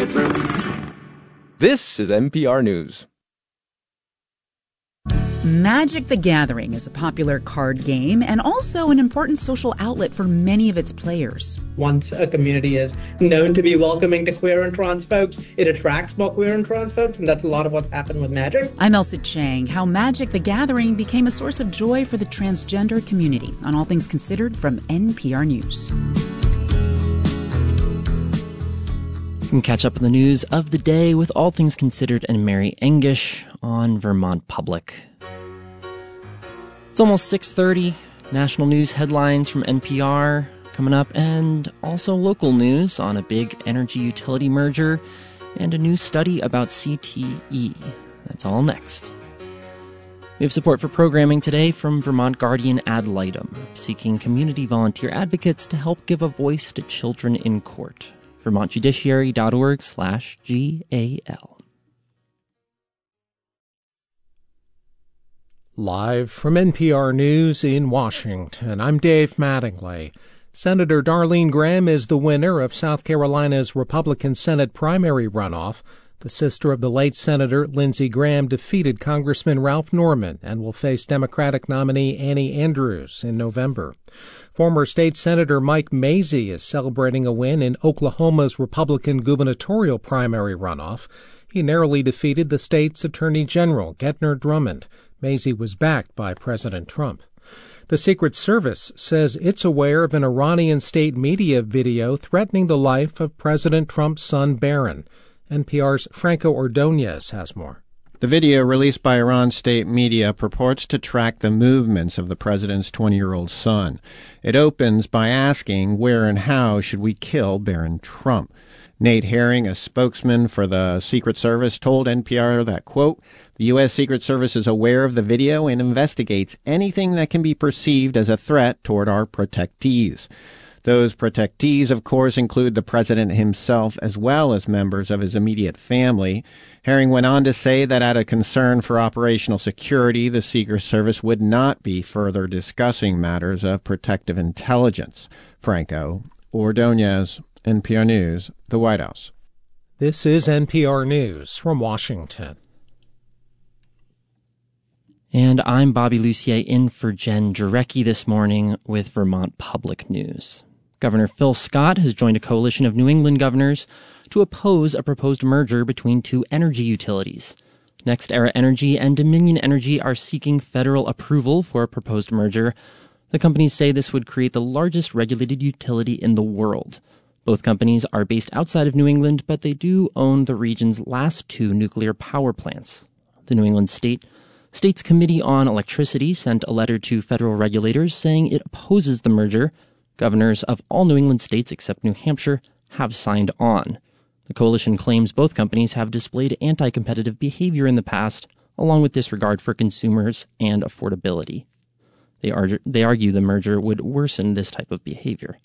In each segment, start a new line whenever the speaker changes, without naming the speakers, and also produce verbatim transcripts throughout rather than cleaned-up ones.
This is N P R News.
Magic the Gathering is a popular card game and also an important social outlet for many of its players.
Once a community is known to be welcoming to queer and trans folks, it attracts more queer and trans folks, and that's a lot of what's happened with Magic.
I'm Elsa Chang. How Magic the Gathering became a source of joy for the transgender community on All Things Considered from N P R News.
You can catch up on the news of the day with All Things Considered and Mary Engish on Vermont Public. It's almost six thirty. National news headlines from N P R coming up, and also local news on a big energy utility merger and a new study about C T E. That's all next. We have support for programming today from Vermont Guardian ad litem, seeking community volunteer advocates to help give a voice to children in court. vermontjudiciary.org slash G-A-L.
Live from N P R News in Washington, I'm Dave Mattingly. Senator Darlene Graham is the winner of South Carolina's Republican Senate primary runoff. The sister of the late Senator Lindsey Graham defeated Congressman Ralph Norman and will face Democratic nominee Annie Andrews in November. Former state Senator Mike Mazzei is celebrating a win in Oklahoma's Republican gubernatorial primary runoff. He narrowly defeated the state's Attorney General, Getner Drummond. Mazzei was backed by President Trump. The Secret Service says it's aware of an Iranian state media video threatening the life of President Trump's son, Barron. N P R's Franco Ordonez has more.
The video released by Iran state media purports to track the movements of the president's twenty-year-old son. It opens by asking where and how should we kill Barron Trump. Nate Herring, a spokesman for the Secret Service, told N P R that, quote, the U S. Secret Service is aware of the video and investigates anything that can be perceived as a threat toward our protectees. Those protectees, of course, include the president himself as well as members of his immediate family. Herring went on to say that out of concern for operational security, the Secret Service would not be further discussing matters of protective intelligence. Franco Ordonez, N P R News, the White House.
This is N P R News from Washington.
And I'm Bobby Lucier in for Jen Jarecki this morning with Vermont Public News. Governor Phil Scott has joined a coalition of New England governors to oppose a proposed merger between two energy utilities. NextEra Energy and Dominion Energy are seeking federal approval for a proposed merger. The companies say this would create the largest regulated utility in the world. Both companies are based outside of New England, but they do own the region's last two nuclear power plants. The New England State State's Committee on Electricity sent a letter to federal regulators saying it opposes the merger. Governors of all New England states except New Hampshire have signed on. The coalition claims both companies have displayed anti-competitive behavior in the past, along with disregard for consumers and affordability. They, argue, they argue the merger would worsen this type of behavior.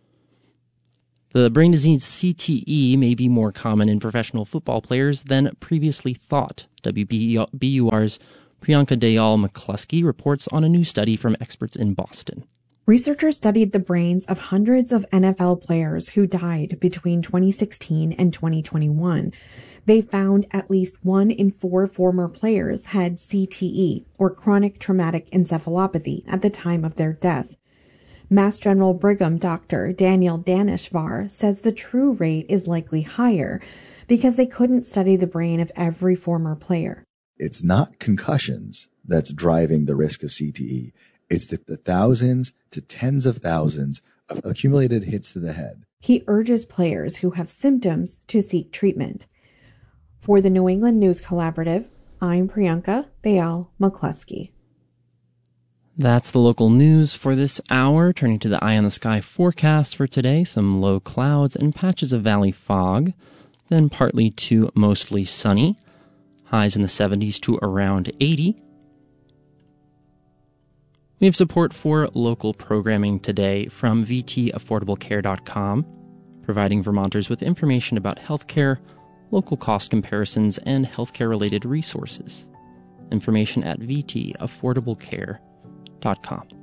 The brain disease C T E may be more common in professional football players than previously thought. W B U R's Priyanka Dayal McCluskey reports on a new study from experts in Boston.
Researchers studied the brains of hundreds of N F L players who died between twenty sixteen and twenty twenty-one. They found at least one in four former players had C T E, or chronic traumatic encephalopathy, at the time of their death. Mass General Brigham Doctor Daniel Daneshvar says the true rate is likely higher because they couldn't study the brain of every former player.
It's not concussions that's driving the risk of C T E. It's the, the thousands to tens of thousands of accumulated hits to the head.
He urges players who have symptoms to seek treatment. For the New England News Collaborative, I'm Priyanka Dayal McCluskey.
That's the local news for this hour. Turning to the eye on the sky forecast for today, some low clouds and patches of valley fog, then partly to mostly sunny. Highs in the seventies to around eighty. We have support for local programming today from v t affordable care dot com, providing Vermonters with information about healthcare, local cost comparisons, and healthcare-related resources. Information at v t affordable care dot com.